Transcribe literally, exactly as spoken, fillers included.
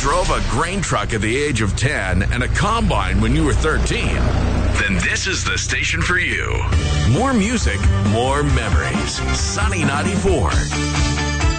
drove a grain truck at the age of ten and a combine when you were thirteen, then this is the station for you. More music, more memories. Sunny ninety-four.